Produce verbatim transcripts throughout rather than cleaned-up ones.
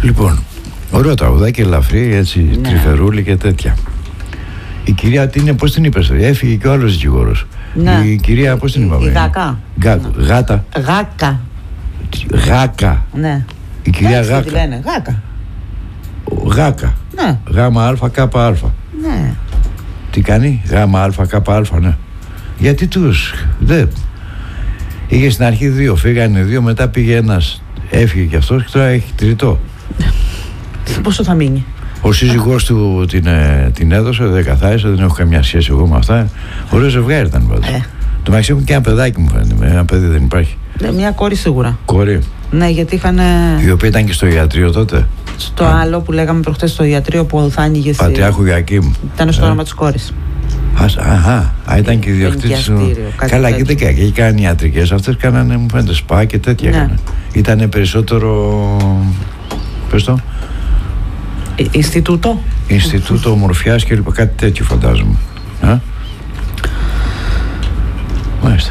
Λοιπόν, ωραίο τραγουδάκι, ελαφρύ, έτσι, ναι. Τρυφερούλη και τέτοια. Η κυρία, τι είναι, πώς την είπες, έφυγε και ο άλλος δικηγόρος. Ναι. Η κυρία, πώς την είπαμε. Η Γάκα. Γα, γάτα. Γάκα. Γάκα. Ναι. Η κυρία έτσι, Γάκα. Τι λένε, Γάκα. Γάκα. Ναι. Γάμα αλφα κάπα αλφα. Ναι. Τι κάνει, γάμα αλφα κάπα αλφα, ναι. Γιατί τους, δεν. Είχε στην αρχή δύο, φύγανε δύο, μετά πήγε ένας, έφυγε κι αυτός και τώρα έχει τρίτο. Πόσο θα μείνει. Ο σύζυγός του την, την έδωσε, δεν καθάρισε, δεν έχω καμιά σχέση εγώ με αυτά. Ωραίο ζευγάρι ήταν πάντως. Ε. Το μεταξύ έχουν και ένα παιδάκι μου φαίνεται, ένα παιδί δεν υπάρχει. Ε, μια κόρη σίγουρα. Κόρη. Ναι, γιατί είχαν. Η οποία ήταν και στο ιατρείο τότε. Στο Α. άλλο που λέγαμε προχτές στο ιατρείο που θα άνοιγε. Πατριάρχου Ιακήμ. Ήταν στο ε. όνομα της κόρης. Αχα, α, ήταν και ιδιοκτήτης. Καλά, και δεν έχει κάνει ιατρικές. Αυτές κάνανε, μου φαίνεται, σπα και τέτοια. Ναι. Ήτανε περισσότερο. Πες το. Ε, Ινστιτούτο. Ινστιτούτο ομορφιάς και λοιπά, κάτι τέτοιο φαντάζομαι. Α? Μάλιστα.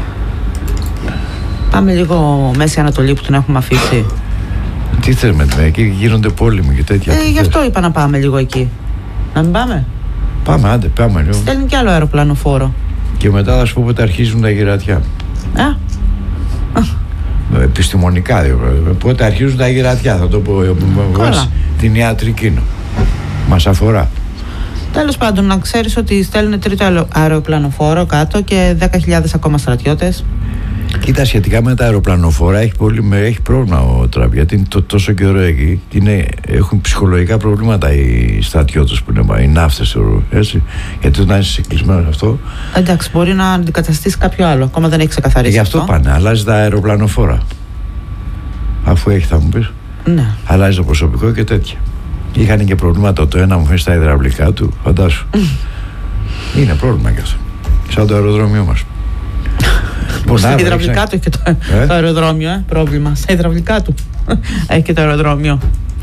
Πάμε λίγο Μέση Ανατολή που την έχουμε αφήσει. Τι θέλουμε, εκεί γίνονται πόλεμοι και τέτοια. Ε, γι' αυτό είπα να πάμε λίγο εκεί. Να μην πάμε. Πάμε, άντε, πάμε λίγο. Στέλνει κι άλλο αεροπλανοφόρο. Και μετά θα σου πω πότε αρχίζουν τα γυρατιά. Α. Επιστημονικά, δηλαδή. Πότε αρχίζουν τα γυρατιά, θα το πω. Βάσει την ιατρική. Μας αφορά. Τέλος πάντων, να ξέρεις ότι στέλνουν τρίτο αεροπλανοφόρο κάτω και δέκα χιλιάδες ακόμα στρατιώτες. Κοίτα, σχετικά με τα αεροπλανοφόρα έχει, πολύ, έχει πρόβλημα ο Τραμπ, γιατί είναι το, τόσο καιρό εκεί και είναι, έχουν ψυχολογικά προβλήματα οι στρατιώτες που είναι, οι ναύτες, έτσι, γιατί όταν είσαι κλεισμένος αυτό. Εντάξει, μπορεί να αντικαταστήσει κάποιο άλλο, ακόμα δεν έχει ξεκαθαρίσει. Γι' αυτό, αυτό πάνε, αλλάζει τα αεροπλανοφόρα. Αφού έχει, θα μου πεις. Ναι. Αλλάζει το προσωπικό και τέτοια. Είχαν και προβλήματα το ένα μου φέρει στα υδραυλικά του, φαντάσου. Είναι πρόβλημα κι αυτό. Σαν το αεροδρόμιο μας. Στα υδραυλικά του έχει και το, ε? το αεροδρόμιο, ε, πρόβλημα. Στα υδραυλικά του έχει και το αεροδρόμιο.